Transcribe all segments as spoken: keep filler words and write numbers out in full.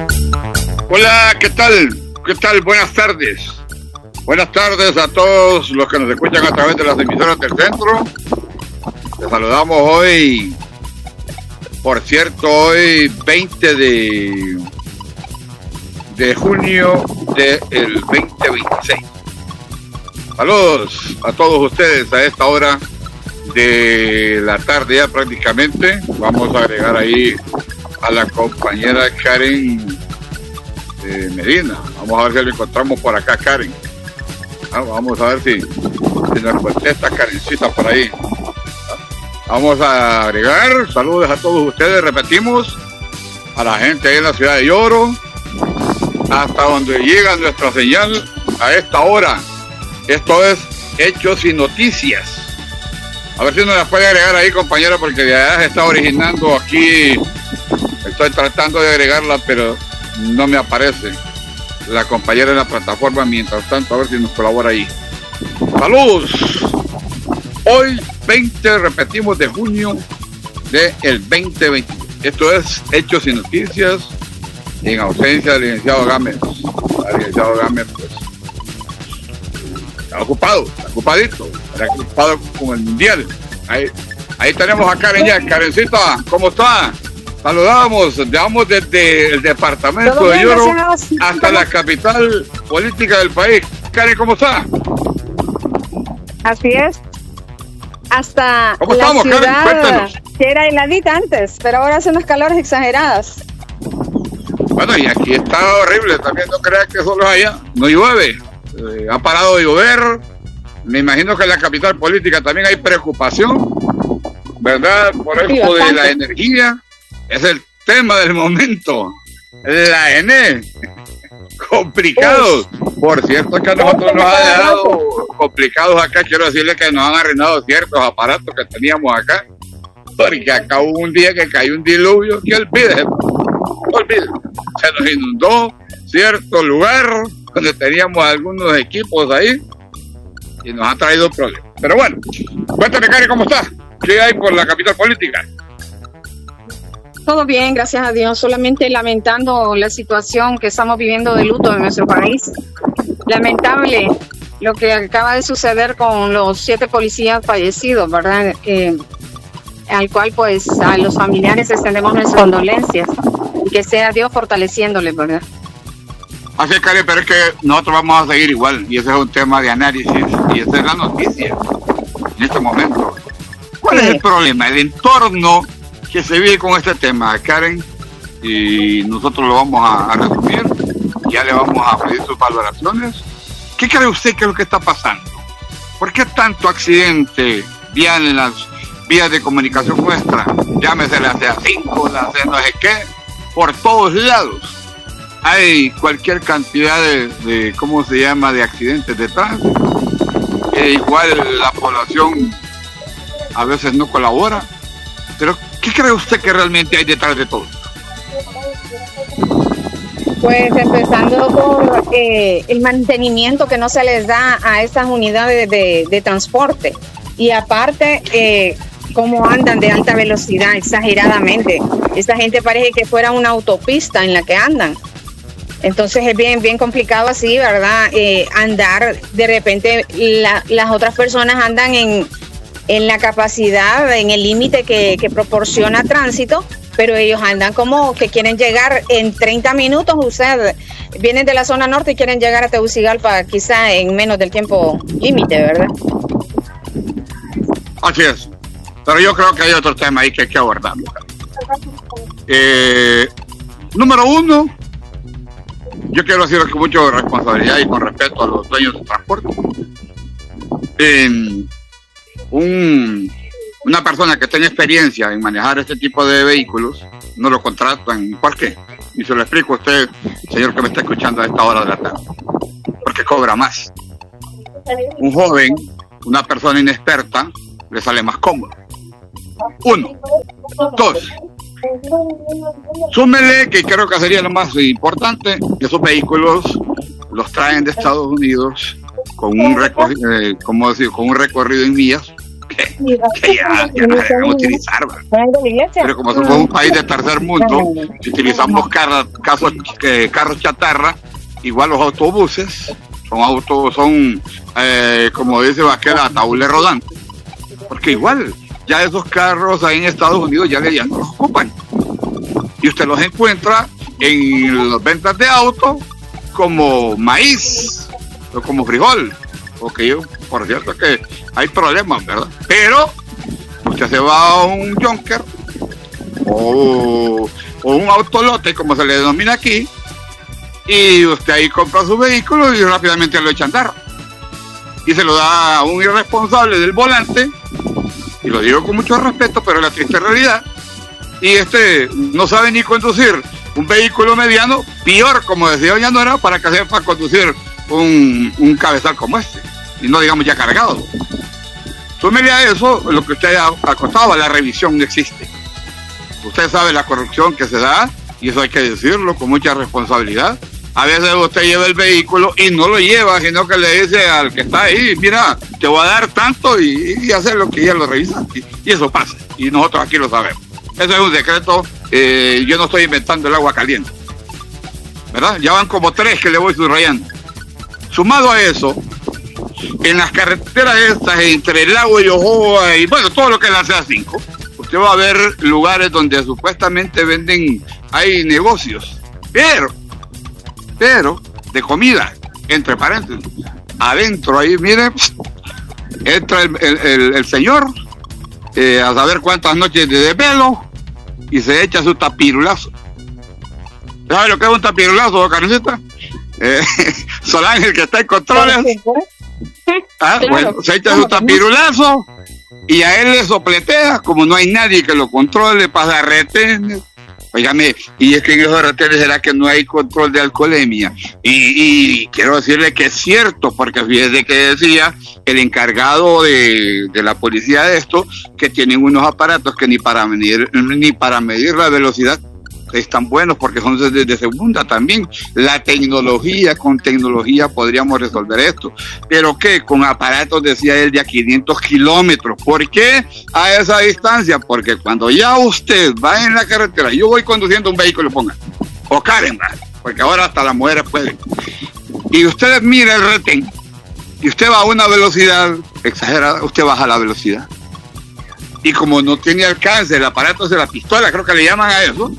Hola, ¿qué tal? ¿Qué tal? Buenas tardes. Buenas tardes a todos los que nos escuchan a través de las emisoras del centro. Les saludamos hoy, por cierto, hoy veinte de, de junio del veinte veintiséis. Saludos a todos ustedes a esta hora de la tarde ya prácticamente. Vamos a agregar ahí a la compañera Karen eh, Medina. Vamos a ver si la encontramos por acá, Karen. Ah, vamos a ver si, si nos contesta Karencita por ahí. Vamos a agregar saludos a todos ustedes, repetimos, a la gente ahí en la ciudad de Lloro, hasta donde llega nuestra señal a esta hora. Esto es Hechos y Noticias. A ver si nos las puede agregar ahí, compañero, porque ya se está originando aquí. Estoy tratando de agregarla, pero no me aparece la compañera en la plataforma. Mientras tanto, a ver si nos colabora ahí. Saludos. Hoy veinte, repetimos, de junio del veinte veinte. Esto es Hechos y Noticias en ausencia del licenciado Gámez. El licenciado Gámez, pues, está ocupado, está ocupadito, está ocupado con el mundial. Ahí, ahí tenemos a Karen ya. Karencita, ¿cómo está? Saludamos, vamos desde el departamento de Lloro hasta la capital política del país. Karen, ¿cómo está? Así es. Hasta ¿Cómo la estamos, ciudad, Karen? Cuéntanos. Que era heladita antes, pero ahora hace unas calores exageradas. Bueno, y aquí está horrible, también no creas que solo allá, no llueve, eh, ha parado de llover. Me imagino que en la capital política también hay preocupación, ¿verdad? Por esto de la energía. Es el tema del momento. La N. Complicados. Por cierto, que a nosotros nos ha dejado complicados acá. Quiero decirles que nos han arruinado ciertos aparatos que teníamos acá. Porque acá hubo un día que cayó un diluvio que olvídese. Olvídese. Se nos inundó cierto lugar donde teníamos algunos equipos ahí y nos ha traído problemas. Pero bueno, cuéntame, Karen, ¿cómo estás? ¿Qué hay por la capital política? Todo bien, gracias a Dios. Solamente lamentando la situación que estamos viviendo de luto en nuestro país. Lamentable lo que acaba de suceder con los siete policías fallecidos, ¿verdad? Eh, al cual, pues, a los familiares extendemos nuestras condolencias y que sea Dios fortaleciéndoles, ¿verdad? Así es, Karen, pero es que nosotros vamos a seguir igual y ese es un tema de análisis y esa es la noticia en este momento. ¿Cuál sí. es el problema? El entorno que se vive con este tema, Karen, y nosotros lo vamos a, a resumir, ya le vamos a pedir sus valoraciones. ¿Qué cree usted que es lo que está pasando? ¿Por qué tanto accidente vial en las vías de comunicación nuestra? Llámese la C A cinco, la C no sé qué, por todos lados. Hay cualquier cantidad de, de ¿cómo se llama?, de accidentes de tránsito. E igual la población a veces no colabora. Pero, ¿qué cree usted que realmente hay detrás de todo? Pues empezando por eh, el mantenimiento que no se les da a estas unidades de, de transporte. Y aparte, eh, cómo andan de alta velocidad exageradamente. Esta gente parece que fuera una autopista en la que andan. Entonces es bien, bien complicado así, ¿verdad? Eh, andar, de repente la, las otras personas andan en... en la capacidad, en el límite que, que proporciona tránsito, pero ellos andan como que quieren llegar en treinta minutos. Usted vienen de la zona norte y quieren llegar a Tegucigalpa quizá en menos del tiempo límite, ¿verdad? Así es, pero yo creo que hay otro tema ahí que hay que abordar. Eh, número uno, yo quiero decirlo con mucha responsabilidad y con respeto a los dueños de transporte. Eh, Un, una persona que tenga experiencia en manejar este tipo de vehículos, no lo contratan. ¿Por qué? Y se lo explico a usted, señor que me está escuchando a esta hora de la tarde. Porque cobra más. Un joven, una persona inexperta, le sale más cómodo. Uno. Dos. Súmele, que creo que sería lo más importante, que esos vehículos los traen de Estados Unidos con un recorrido, eh, ¿cómo decir? Con un recorrido en millas que, que ya, ya no se deben utilizar, ¿verdad? Pero como somos un país de tercer mundo, si utilizamos carros, carros, eh, carros chatarra, igual los autobuses, son autos, son, eh, como dice Vaquer, ataúdes rodantes. Porque igual, ya esos carros ahí en Estados Unidos ya, ya no los ocupan. Y usted los encuentra en las ventas de autos como maíz o como frijol. Porque yo, por cierto, que hay problemas, ¿verdad? Pero usted se va a un junker o, o un autolote, como se le denomina aquí, y usted ahí compra su vehículo y rápidamente lo echa a andar. Y se lo da a un irresponsable del volante, y lo digo con mucho respeto, pero es la triste realidad. Y este no sabe ni conducir un vehículo mediano, peor, como decía doña Nora, para que sepa conducir un, un cabezal como este, y no digamos ya cargado. Súmele a eso lo que usted ha acotado, la revisión no existe. Usted sabe la corrupción que se da, y eso hay que decirlo con mucha responsabilidad. A veces usted lleva el vehículo y no lo lleva, sino que le dice al que está ahí, mira, te voy a dar tanto, y, y hacer lo que ya lo revisa. Y, y eso pasa, y nosotros aquí lo sabemos. Eso es un decreto, eh, yo no estoy inventando el agua caliente, ¿verdad? Ya van como tres que le voy subrayando. Sumado a eso, en las carreteras estas, entre el lago y Ojoa, y bueno, todo lo que es la C A cinco, usted va a ver lugares donde supuestamente venden, hay negocios, pero, pero, de comida, entre paréntesis, adentro ahí, miren, entra el, el, el, el señor, eh, a saber cuántas noches de desvelo, y se echa su tapirulazo. ¿Sabe lo que es un tapirulazo, Carnicita? Eh, Solángel, que está en controles. Ah, claro. Bueno, se echa su tapirulazo y a él le sopletea, como no hay nadie que lo controle, pasa retenes. Óigame, y es que en esos retenes será que no hay control de alcoholemia. Y, y quiero decirle que es cierto, porque fíjese que decía el encargado de, de la policía de esto, que tienen unos aparatos que ni para medir, ni para medir la velocidad están buenos, porque son de, de segunda también. La tecnología, con tecnología podríamos resolver esto, pero que con aparatos, decía él, de a quinientos kilómetros. ¿Por qué a esa distancia? Porque cuando ya usted va en la carretera, yo voy conduciendo un vehículo, ponga, o Karen, porque ahora hasta las mujeres pueden, y usted mira el retén, y usted va a una velocidad exagerada, usted baja la velocidad, y como no tiene alcance el aparato de la pistola, creo que le llaman a eso.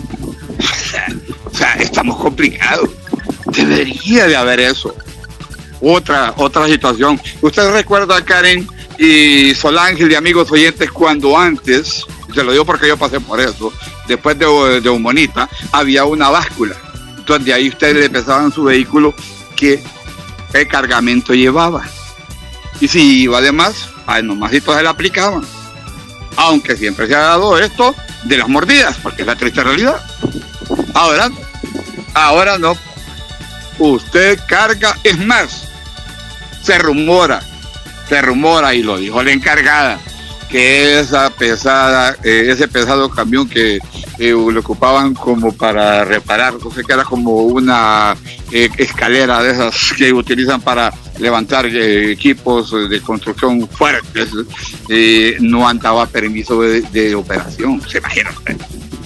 O sea, estamos complicados. Debería de haber eso. Otra, otra situación. Usted recuerda, Karen y Solángel y amigos oyentes, cuando antes, se lo digo porque yo pasé por eso, después de, de Humonita, había una báscula, donde ahí ustedes le pesaban su vehículo, que el cargamento llevaba. Y si iba de más, ay, nomásito se le aplicaban. Aunque siempre se ha dado esto de las mordidas, porque es la triste realidad. Ahora, ahora no. Usted carga, es más, se rumora, se rumora, y lo dijo la encargada, que esa pesada, eh, ese pesado camión que eh, lo ocupaban como para reparar, no sé, que era como una eh, escalera de esas que utilizan para levantar eh, equipos de construcción fuertes, eh, no andaba permiso de, de operación, se imagina usted.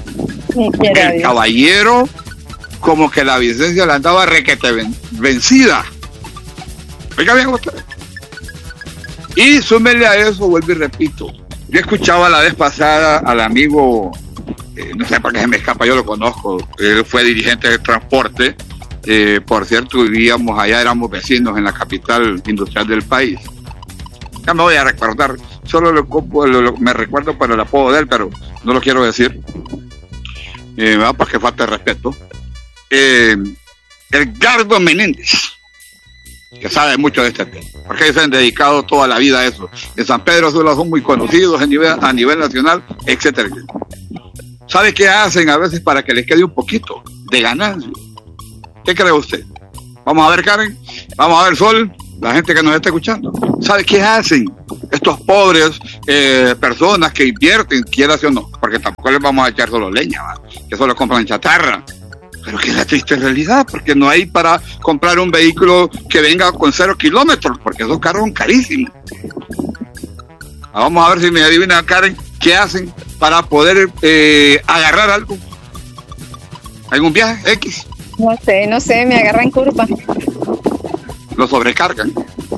El caballero, como que la licencia le andaba requete ven, vencida. Oiga bien usted. Y súmele a eso, vuelvo y repito. Yo escuchaba la vez pasada al amigo, eh, no sé por qué se me escapa, yo lo conozco, él fue dirigente de transporte, eh, por cierto, vivíamos allá, éramos vecinos en la capital industrial del país. Ya me voy a recordar, solo lo, lo, lo, me recuerdo por el apodo de él, pero no lo quiero decir. Eh, porque falta de respeto. Eh, Edgardo Menéndez, que sabe mucho de este tema, porque ellos se han dedicado toda la vida a eso. En San Pedro Sula son muy conocidos a nivel, a nivel nacional, etcétera, etcétera. ¿Sabe qué hacen a veces para que les quede un poquito de ganancia? ¿Qué cree usted? Vamos a ver, Karen, vamos a ver, Sol, la gente que nos está escuchando. ¿Sabe qué hacen estos pobres eh, personas que invierten, quieras o no? Porque tampoco les vamos a echar solo leña, ¿va? Que solo compran chatarra. Pero que es la triste realidad, porque no hay para comprar un vehículo que venga con cero kilómetros, porque esos carros son carísimos. Vamos a ver si me adivina, Karen, qué hacen para poder eh, agarrar algo. ¿Algún viaje X? No sé, no sé, me agarra en curva. Lo sobrecargan.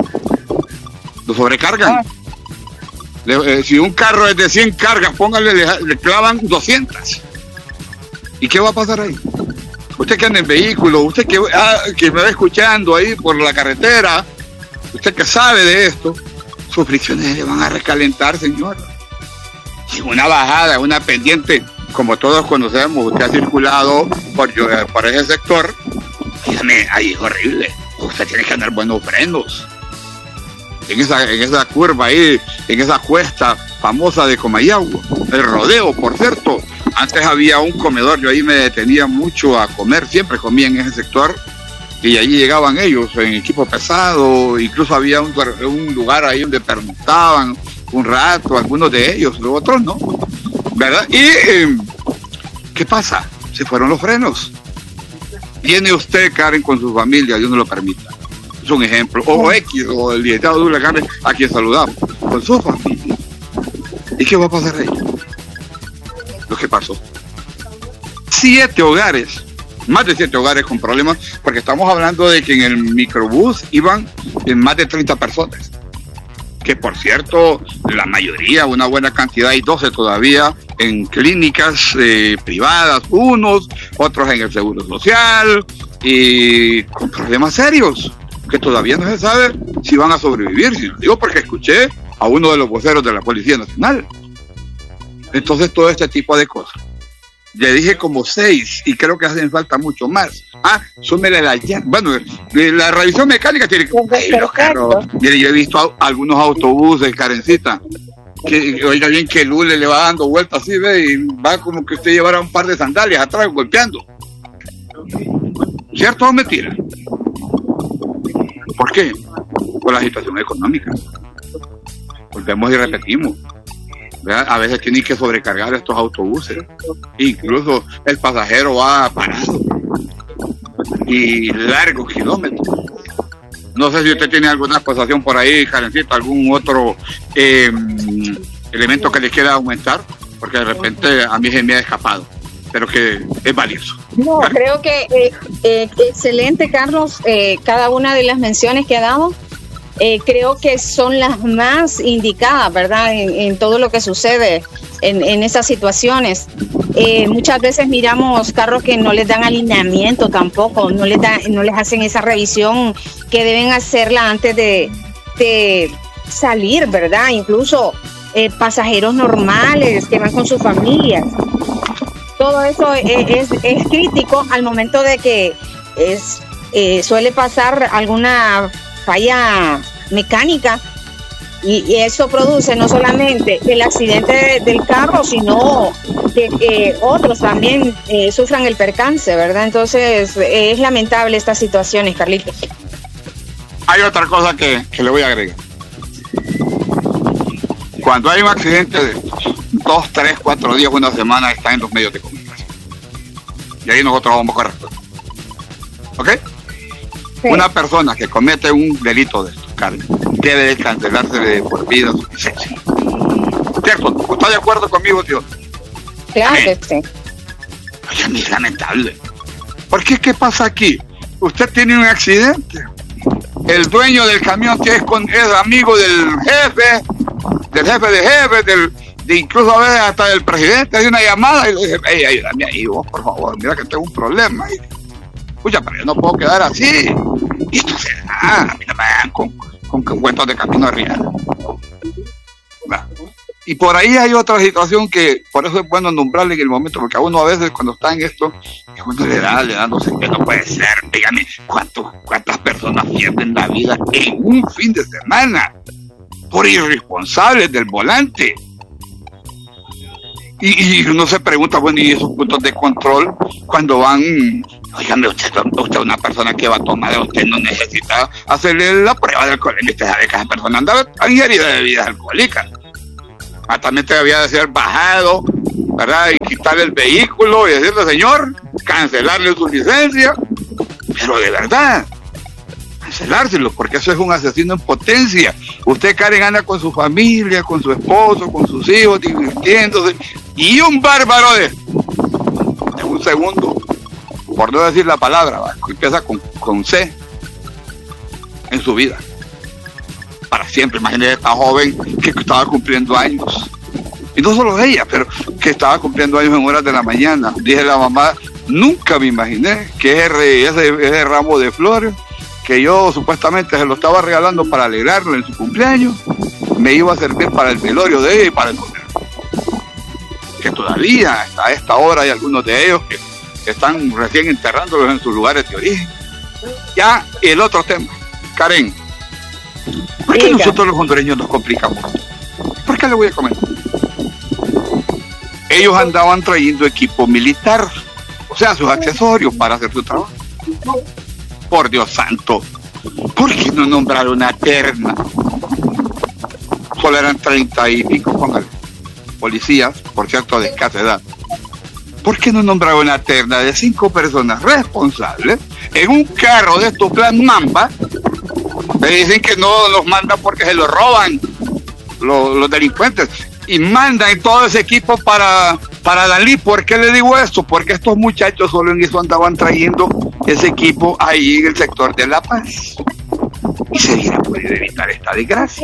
Lo sobrecargan. Ah. Le, eh, si un carro es de cien cargas, póngale, le, le clavan doscientas. ¿Y qué va a pasar ahí? Usted que anda en vehículo, usted que, ah, que me va escuchando ahí por la carretera, usted que sabe de esto, sus fricciones le van a recalentar, señor. Y una bajada, una pendiente, como todos conocemos, usted ha circulado por, por ese sector, dígame, ahí es horrible. Usted tiene que andar buenos frenos. En esa, en esa curva ahí, en esa cuesta famosa de Comayagua, el rodeo, por cierto. Antes había un comedor, yo ahí me detenía mucho a comer, siempre comía en ese sector, y allí llegaban ellos en equipo pesado, incluso había un, un lugar ahí donde pernoctaban un rato, algunos de ellos, los otros no, ¿verdad? Y, eh, ¿qué pasa? Se fueron los frenos. Viene usted, Karen, con su familia, Dios no lo permita. Es un ejemplo. O X, o el licenciado Douglas Karen, a quien saludamos, con su familia. ¿Y qué va a pasar ahí? Lo que pasó. Siete hogares, más de siete hogares con problemas, porque estamos hablando de que en el microbús iban en más de treinta personas. Que por cierto, la mayoría, una buena cantidad, hay doce todavía en clínicas eh, privadas, unos, otros en el Seguro Social, y con problemas serios, que todavía no se sabe si van a sobrevivir. Si lo digo porque escuché a uno de los voceros de la Policía Nacional. Entonces, todo este tipo de cosas. Le dije como seis, y creo que hacen falta mucho más. Ah, súmele la llanta. Bueno, la revisión mecánica tiene que... Ay, los carros. Mire, yo he visto a, algunos autobuses, Karencita, que oiga bien que el hule le va dando vueltas así, ve, y va como que usted llevara un par de sandalias atrás golpeando. ¿Cierto o mentira? ¿Por qué? Por la situación económica. Volvemos y repetimos. ¿Verdad? A veces tienen que sobrecargar estos autobuses. Incluso el pasajero va parado. Y largos kilómetros. No sé si usted tiene alguna exposición por ahí, Karencita, algún otro eh, elemento que le quiera aumentar, porque de repente a mí se me ha escapado, pero que es valioso. No, ¿vale? Creo que eh, eh, excelente, Carlos, eh, cada una de las menciones que ha dado. Eh, creo que son las más indicadas, ¿verdad? En, en todo lo que sucede en, en esas situaciones. Eh, muchas veces miramos carros que no les dan alineamiento tampoco, no les, da, no les hacen esa revisión que deben hacerla antes de, de salir, ¿verdad? Incluso eh, pasajeros normales que van con sus familias. Todo eso es, es, es crítico al momento de que es, eh, suele pasar alguna falla mecánica y, y eso produce no solamente el accidente de, del carro, sino que eh, otros también eh, sufran el percance, ¿verdad? Entonces eh, es lamentable estas situaciones, Carlitos. Hay otra cosa que, que le voy a agregar. Cuando hay un accidente de dos, tres, cuatro días, una semana, está en los medios de comunicación. Y ahí nosotros vamos a correr. ¿Ok? Sí. Una persona que comete un delito de estos, Carmen, debe cancelarse de por vida su licencia. ¿Cierto? ¿Está de acuerdo conmigo, tío? Claro que sí. Oye, es lamentable. ¿Por qué? ¿Qué pasa aquí? Usted tiene un accidente. El dueño del camión que es, con, es amigo del jefe, del jefe de jefe, del, de incluso a veces hasta del presidente, hay una llamada y le dice, hey, ayúdame ahí vos, por favor, mira que tengo un problema. Y, escucha, pero yo no puedo quedar así. Y esto se da, a mí no me dan con, con, con cuentos de camino arriba. Y por ahí hay otra situación que, por eso es bueno nombrarle en el momento, porque a uno a veces cuando está en esto, a uno le da, le da, no sé qué, no puede ser. Dígame, ¿cuánto, ¿cuántas personas pierden la vida en un fin de semana por irresponsables del volante? Y, y uno se pregunta, bueno, ¿y esos puntos de control cuando van? Óigame, usted, usted es una persona que va a tomar, usted no necesita hacerle la prueba del alcohol. Usted sabe que esa persona anda ingerida de bebidas alcohólicas. Ah, también te había de ser bajado, ¿verdad? Y quitarle el vehículo y decirle, señor, cancelarle su licencia. Pero de verdad, cancelárselo, porque eso es un asesino en potencia. Usted, Karen, anda con su familia, con su esposo, con sus hijos, divirtiéndose, y un bárbaro de, de un segundo, por no decir la palabra, ¿va? Que empieza con, con C, en su vida, para siempre. Imagínese esta joven que estaba cumpliendo años, y no solo ella, pero que estaba cumpliendo años en horas de la mañana. Dije la mamá, nunca me imaginé que ese, ese, ese ramo de flores que yo supuestamente se lo estaba regalando para alegrarle en su cumpleaños, me iba a servir para el velorio de ella y para el funeral. Que todavía a esta hora hay algunos de ellos que, que están recién enterrándolos en sus lugares de origen. Ya, el otro tema, Karen, ¿por qué Diga. nosotros los hondureños nos complicamos? ¿Por qué le voy a comentar? Ellos andaban trayendo equipo militar, o sea, sus accesorios para hacer su trabajo. Por Dios santo, ¿por qué no nombrar una terna? Solo eran treinta y pico, póngale, policías, por cierto, de escasa edad. ¿Por qué no nombrar una terna de cinco personas responsables en un carro de estos plan Mamba? Me dicen que no los mandan porque se los roban los, los delincuentes, y mandan todo ese equipo para, para Dalí. ¿Por qué le digo esto? Porque estos muchachos solo en eso andaban trayendo ese equipo ahí en el sector de La Paz, y se hubiera podido evitar esta desgracia.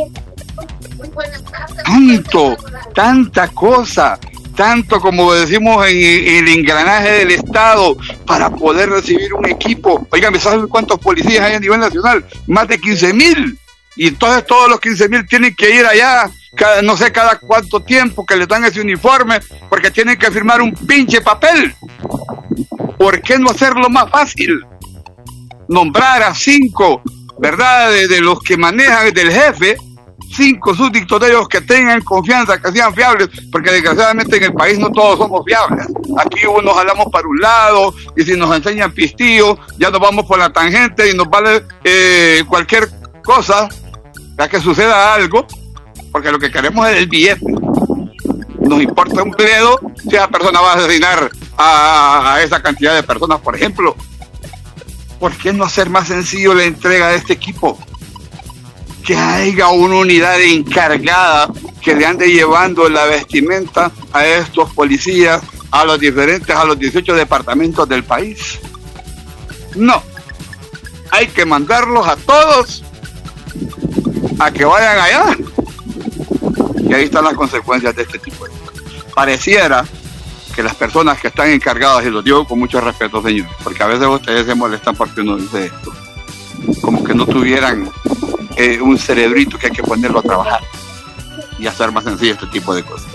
Tanto, tanta cosa, tanto como decimos en, en el engranaje del Estado para poder recibir un equipo. Oigan, ¿saben cuántos policías hay a nivel nacional? Más de quince mil. Y entonces todos los quince mil tienen que ir allá, cada, no sé cada cuánto tiempo que les dan ese uniforme, porque tienen que firmar un pinche papel. ¿Por qué no hacerlo más fácil? Nombrar a cinco, ¿verdad?, de, de los que manejan, del jefe, cinco súbditos de ellos que tengan confianza, que sean fiables, porque desgraciadamente en el país no todos somos fiables. Aquí unos jalamos para un lado, y si nos enseñan pistillo, ya nos vamos por la tangente y nos vale eh, cualquier cosa, ya que suceda algo, porque lo que queremos es el billete. Nos importa un bledo si esa persona va a asesinar a, a esa cantidad de personas, por ejemplo. ¿Por qué no hacer más sencillo la entrega de este equipo? Que haya una unidad encargada que le ande llevando la vestimenta a estos policías a los diferentes, a los dieciocho departamentos del país. No, hay que mandarlos a todos a que vayan allá. Y ahí están las consecuencias de este tipo de cosas. Pareciera que las personas que están encargadas, y lo digo con mucho respeto, señor, porque a veces ustedes se molestan porque uno dice esto, como que no tuvieran eh, un cerebrito que hay que ponerlo a trabajar y hacer más sencillo este tipo de cosas.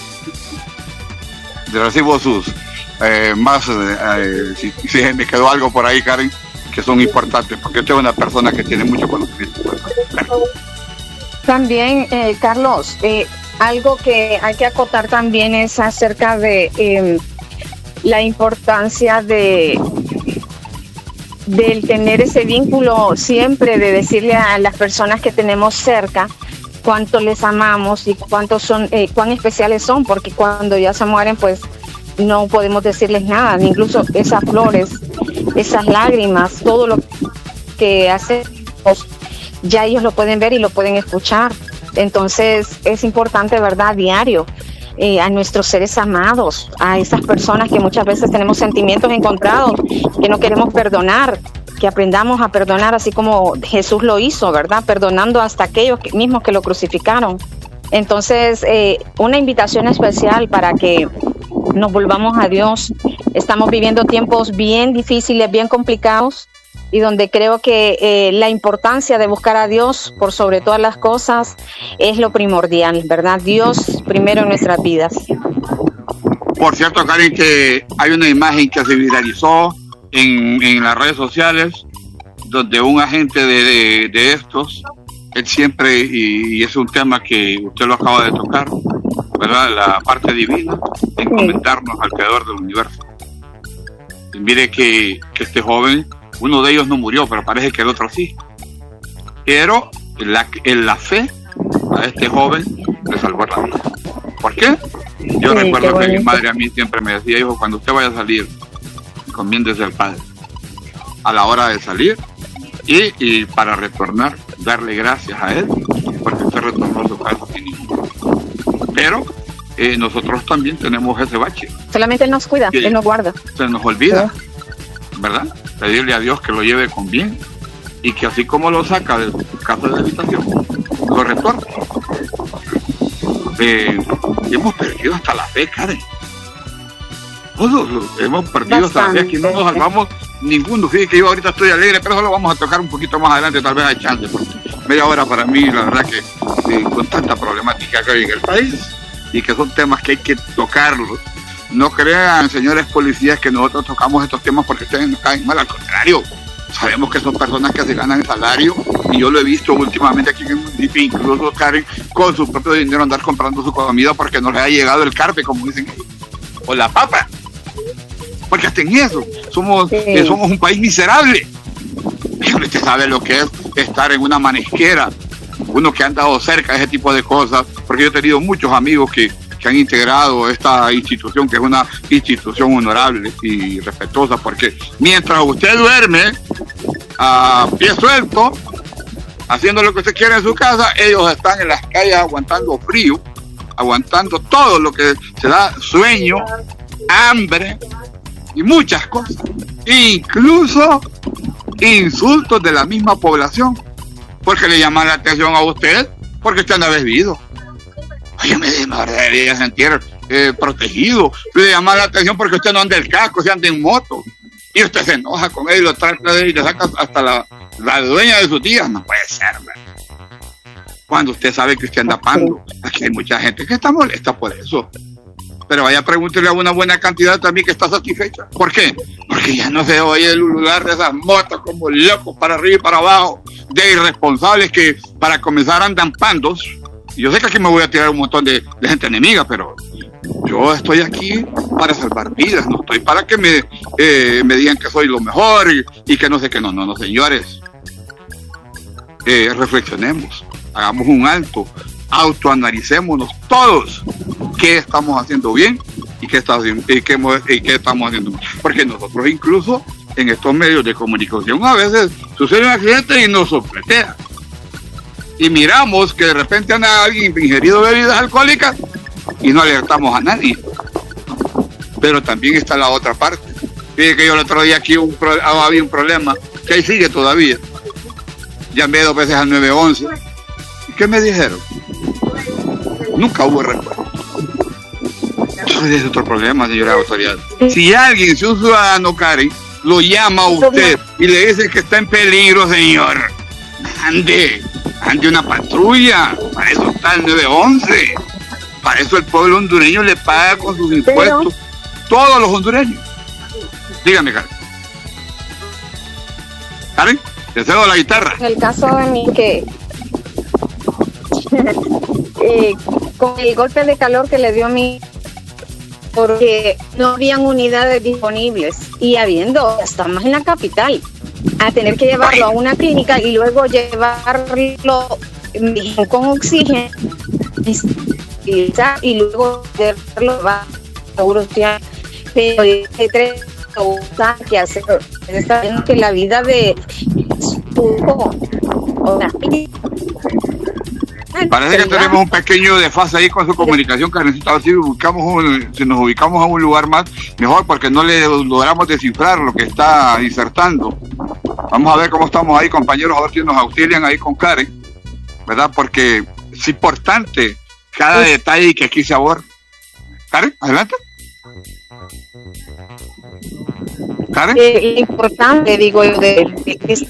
Yo recibo sus eh, más, eh, si, si me quedó algo por ahí, Karen, que son importantes, porque usted es una persona que tiene mucho conocimiento. También, eh, Carlos, eh, algo que hay que acotar también es acerca de eh, la importancia de del tener ese vínculo siempre, de decirle a las personas que tenemos cerca cuánto les amamos y cuántos son, eh, cuán especiales son, porque cuando ya se mueren, pues no podemos decirles nada, incluso esas flores, esas lágrimas, todo lo que hacemos, ya ellos lo pueden ver y lo pueden escuchar. Entonces es importante, ¿verdad?, diario, eh, a nuestros seres amados, a esas personas que muchas veces tenemos sentimientos encontrados, que no queremos perdonar, que aprendamos a perdonar así como Jesús lo hizo, ¿verdad?, perdonando hasta aquellos que, mismos que lo crucificaron. Entonces, eh, una invitación especial para que nos volvamos a Dios. Estamos viviendo tiempos bien difíciles, bien complicados, y donde creo que eh, la importancia de buscar a Dios por sobre todas las cosas es lo primordial, ¿verdad? Dios primero en nuestras vidas. Por cierto, Karen, que hay una imagen que se viralizó en, en las redes sociales, donde un agente de, de, de estos, él siempre, y, y es un tema que usted lo acaba de tocar, ¿verdad?, la parte divina, encomendarnos al Creador del universo. Y mire que, que este joven, uno de ellos no murió, pero parece que el otro sí. Pero en la, en la fe a este joven le salvó la vida. ¿Por qué? Yo sí, recuerdo que mi madre a mí siempre me decía, hijo, cuando usted vaya a salir, encomiéndese al Padre. A la hora de salir, Y, y para retornar, darle gracias a él, porque usted retornó a su casa sin ningún. Pero eh, nosotros también tenemos ese bache. Solamente él nos cuida, él nos guarda. Se nos olvida, ¿verdad? Pedirle a Dios que lo lleve con bien y que así como lo saca de su casa de habitación, lo retorne. Eh, hemos perdido hasta la fe, Karen. Todos hemos perdido Bastante. hasta la fe. Aquí no nos salvamos ninguno. Fíjate que yo ahorita estoy alegre, pero eso lo vamos a tocar un poquito más adelante, tal vez hay chance, porque media hora para mí, la verdad que eh, con tanta problemática que hay en el país y que son temas que hay que tocarlos. No crean, señores policías, que nosotros tocamos estos temas porque ustedes nos caen mal, al contrario. Sabemos que son personas que se ganan el salario y yo lo he visto últimamente aquí en el municipio, incluso Karen, con su propio dinero andar comprando su comida porque no les ha llegado el carpe, como dicen ellos, o la papa, porque hasta en eso somos, sí. eh, somos un país miserable. Usted sabe lo que es estar en una manesquera, uno que ha andado cerca de ese tipo de cosas, porque yo he tenido muchos amigos que que han integrado esta institución, que es una institución honorable y respetuosa, porque mientras usted duerme a pie suelto, haciendo lo que usted quiere en su casa, ellos están en las calles aguantando frío, aguantando todo lo que se da, sueño, hambre y muchas cosas, incluso insultos de la misma población, porque le llaman la atención a usted, porque usted anda bebido. Oye, me debería sentir eh, protegido. Le llama la atención porque usted no anda el casco, se anda en moto. Y usted se enoja con él y lo trae y le saca hasta la, la dueña de sus días. No puede ser, ¿verdad? Cuando usted sabe que usted anda pando. Aquí hay mucha gente que está molesta por eso. Pero vaya, pregúntele a una buena cantidad también que está satisfecha. ¿Por qué? Porque ya no se oye el ulular de esas motos como locos para arriba y para abajo, de irresponsables que para comenzar andan pandos. Yo sé que aquí me voy a tirar un montón de, de gente enemiga, pero yo estoy aquí para salvar vidas, no estoy para que me, eh, me digan que soy lo mejor y, y que no sé qué. No, no, no, señores. Eh, reflexionemos, hagamos un alto, autoanalicémonos todos qué estamos haciendo bien y qué, está, y qué, y qué estamos haciendo mal. Porque nosotros incluso en estos medios de comunicación a veces sucede un accidente y nos sopletea. Y miramos que de repente anda alguien ingerido bebidas alcohólicas y no alertamos a nadie. Pero también está la otra parte. Fíjate que yo el otro día aquí un pro, había un problema, que ahí sigue todavía. Llamé dos veces al nueve once. ¿Y qué me dijeron? Nunca hubo respuesta. Ese es otro problema, señora autoridad. Si alguien, si un ciudadano, Karen, lo llama a usted y le dice que está en peligro, señor, ande. Ande una patrulla, para eso está el nueve once, para eso el pueblo hondureño le paga con sus impuestos, pero todos los hondureños. Dígame, Karen. Karen, te cedo la guitarra. En el caso de mí, que eh, con el golpe de calor que le dio a mí, porque no habían unidades disponibles, y habiendo, estamos en la capital, a tener que llevarlo a una clínica y luego llevarlo con oxígeno y luego llevarlo a seguro social. Pero hay tres cosas que hacer. Está viendo que la vida de parece que tenemos un pequeño desfase ahí con su comunicación, que necesitamos, si buscamos un, si nos ubicamos a un lugar más mejor, porque no le logramos descifrar lo que está insertando. Vamos a ver cómo estamos ahí, compañeros, a ver si nos auxilian ahí con Karen, ¿verdad? Porque es importante cada es... detalle que aquí se aborda. Karen, adelante. Karen. Eh, importante, digo yo, de, de, de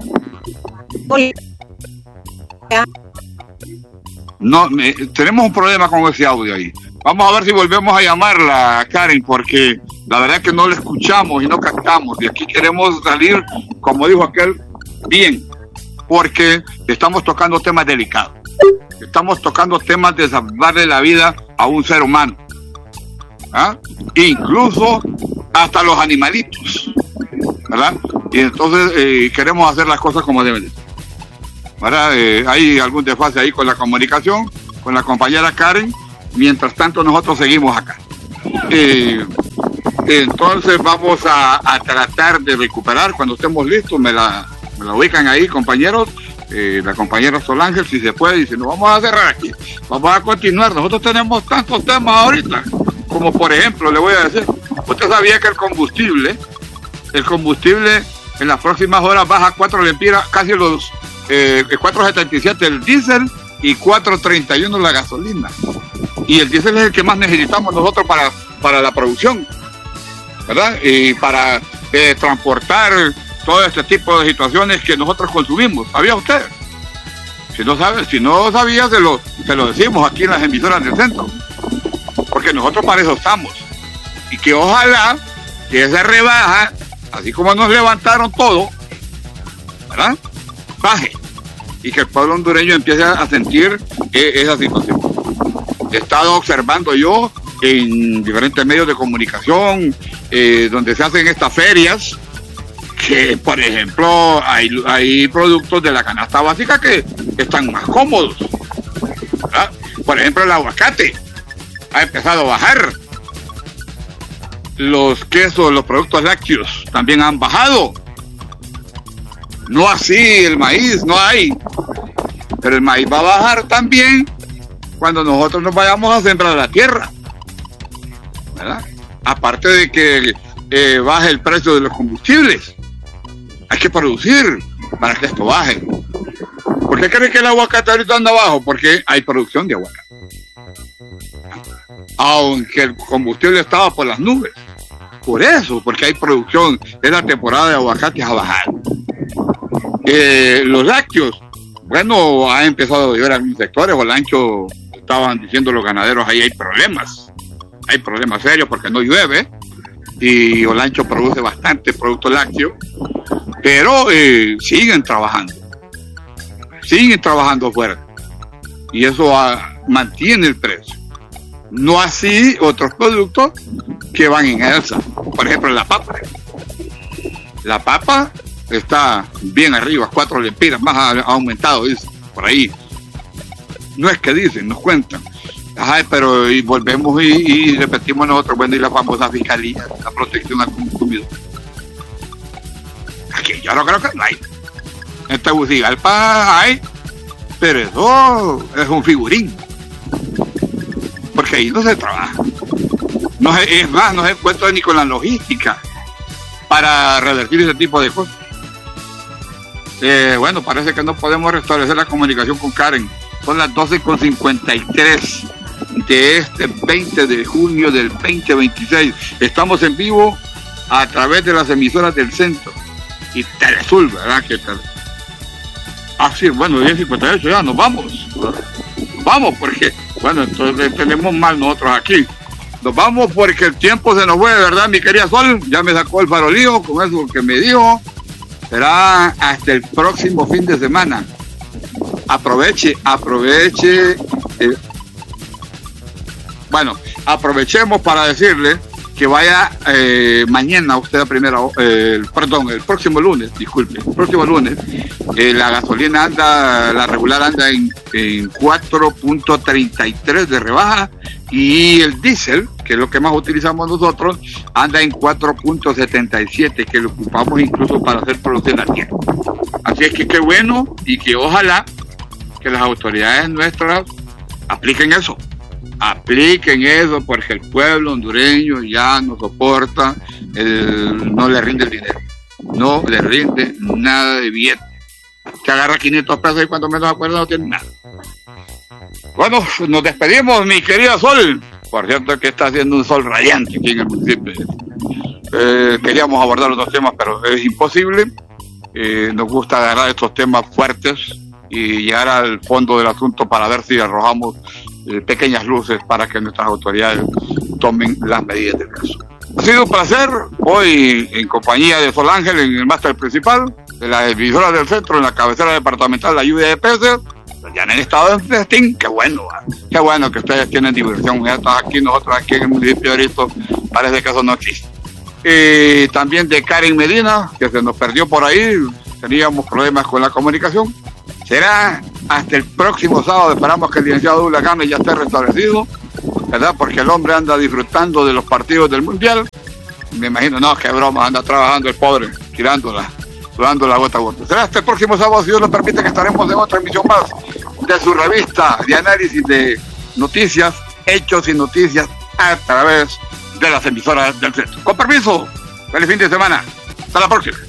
no, me, tenemos un problema con ese audio ahí. Vamos a ver si volvemos a llamarla, Karen, porque la verdad es que no la escuchamos y no captamos. Y aquí queremos salir, como dijo aquel, bien, porque estamos tocando temas delicados. Estamos tocando temas de salvarle la vida a un ser humano. ¿Ah? Incluso hasta los animalitos, ¿verdad? Y entonces eh, queremos hacer las cosas como deben de ser. ¿Verdad? Eh, hay algún desfase ahí con la comunicación, con la compañera Karen. Mientras tanto nosotros seguimos acá. Eh, entonces vamos a, a tratar de recuperar. Cuando estemos listos me la, me lo ubican ahí, compañeros, eh, la compañera Sol Ángel, si se puede, dice, no vamos a cerrar aquí, vamos a continuar, nosotros tenemos tantos temas ahorita, como por ejemplo, le voy a decir, usted sabía que el combustible, el combustible en las próximas horas baja cuatro lempiras, casi los eh, cuatro setenta y siete el diésel y cuatro treinta y uno la gasolina, y el diésel es el que más necesitamos nosotros para, para la producción, ¿verdad? Y para eh, transportar todo este tipo de situaciones que nosotros consumimos. ¿Sabía usted? Si no sabe, si no sabía, se lo, se lo decimos aquí en las emisoras del centro. Porque nosotros para eso estamos. Y que ojalá que esa rebaja, así como nos levantaron todo, ¿verdad?, baje. Y que el pueblo hondureño empiece a sentir eh, esa situación. He estado observando yo en diferentes medios de comunicación, eh, donde se hacen estas ferias, que por ejemplo hay, hay productos de la canasta básica que están más cómodos, ¿verdad? Por ejemplo, el aguacate ha empezado a bajar, los quesos, los productos lácteos también han bajado, no así el maíz, no hay, pero el maíz va a bajar también cuando nosotros nos vayamos a sembrar la tierra, ¿verdad? Aparte de que eh, baje el precio de los combustibles, hay que producir para que esto baje. ¿Por qué creen que el aguacate ahorita anda abajo? Porque hay producción de aguacate, aunque el combustible estaba por las nubes. Por eso, porque hay producción, es la temporada de aguacates a bajar. Eh, los lácteos, bueno, ha empezado a llover en algunos sectores, Olancho, estaban diciendo los ganaderos, ahí hay problemas, hay problemas serios porque no llueve, y Olancho produce bastante producto lácteo, pero eh, siguen trabajando, siguen trabajando fuerte, y eso ah, mantiene el precio. No así otros productos que van en alza, por ejemplo la papa. La papa está bien arriba, cuatro lempiras más ha, ha aumentado, dice, por ahí. No es que dicen, nos cuentan. Ajá, pero y volvemos y, y repetimos nosotros, bueno, y la famosa fiscalía, la protección al consumidor. Aquí yo no creo que no hay. En Tegucigalpa hay, pero eso es un figurín. Porque ahí no se trabaja. No es, es más, no se cuenta ni con la logística para revertir ese tipo de cosas. Eh, bueno, parece que no podemos restablecer la comunicación con Karen. Son las doce con cincuenta y tres de este veinte de junio del veinte veintiséis. Estamos en vivo a través de las emisoras del centro y Telesur, ¿verdad? Que tal? Ah, sí, bueno, diez cincuenta y ocho ya, nos vamos. Vamos, porque, bueno, entonces tenemos mal nosotros aquí. Nos vamos porque el tiempo se nos fue, ¿verdad, mi querida Sol? Ya me sacó el farolillo con eso que me dijo. Será hasta el próximo fin de semana. Aproveche, aproveche. Eh, bueno, aprovechemos para decirle que vaya eh, mañana usted a primera, eh, perdón, el próximo lunes, disculpe, el próximo lunes, eh, la gasolina anda, la regular anda en, en cuatro punto treinta y tres de rebaja y el diésel, que es lo que más utilizamos nosotros, anda en cuatro punto setenta y siete, que lo ocupamos incluso para hacer producción a tiempo. Así es que qué bueno y que ojalá que las autoridades nuestras apliquen eso. Apliquen eso porque el pueblo hondureño ya no soporta, el, no le rinde el dinero, no le rinde nada de billete. Se agarra quinientos pesos y cuando menos acuerdo no tiene nada. Bueno, nos despedimos, mi querida Sol. Por cierto que está haciendo un sol radiante aquí en el municipio. Eh, queríamos abordar otros temas, pero es imposible. Eh, nos gusta agarrar estos temas fuertes y llegar al fondo del asunto para ver si arrojamos eh, pequeñas luces para que nuestras autoridades tomen las medidas del caso. Ha sido un placer, hoy en compañía de Sol Ángel en el máster principal, de la emisora del centro, en la cabecera departamental, la lluvia de peces. Ya han estado en festín, qué bueno, qué bueno que ustedes tienen diversión. Ya están aquí, nosotros aquí en el municipio de Aristo, parece que eso no existe. Y también de Karen Medina, que se nos perdió por ahí, teníamos problemas con la comunicación. Será hasta el próximo sábado, esperamos que el licenciado Douglas Gámez ya esté restablecido, ¿verdad? Porque el hombre anda disfrutando de los partidos del Mundial. Me imagino, no, qué broma, anda trabajando el pobre, tirándola. sudando la gota a gota. Será este próximo sábado, si Dios lo permite, que estaremos en otra emisión más de su revista de análisis de noticias, hechos y noticias a través de las emisoras del centro. Con permiso, feliz fin de semana. Hasta la próxima.